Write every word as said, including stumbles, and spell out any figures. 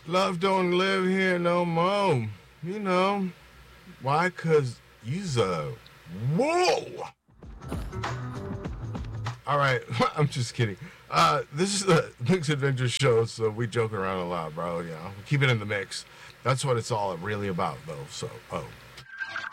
Love don't live here no more. You know. Why? Cause you's a whoa. All right, I'm just kidding. Uh, this is the Mix Adventure Show, so we joke around a lot, bro. You know, keep it in the mix. That's what it's all really about, though. So, oh.